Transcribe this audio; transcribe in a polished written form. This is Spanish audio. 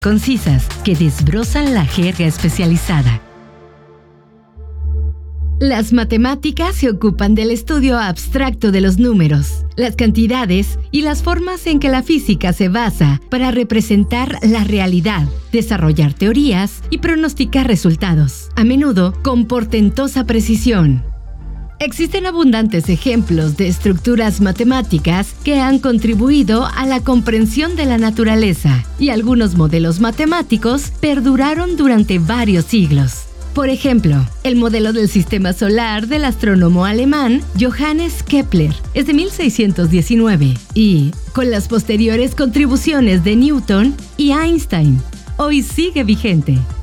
concisas que desbrozan la jerga especializada. Las matemáticas se ocupan del estudio abstracto de los números, las cantidades y las formas en que la física se basa para representar la realidad, desarrollar teorías y pronosticar resultados, a menudo con portentosa precisión. Existen abundantes ejemplos de estructuras matemáticas que han contribuido a la comprensión de la naturaleza, y algunos modelos matemáticos perduraron durante varios siglos. Por ejemplo, el modelo del sistema solar del astrónomo alemán Johannes Kepler es de 1619 y, con las posteriores contribuciones de Newton y Einstein, hoy sigue vigente.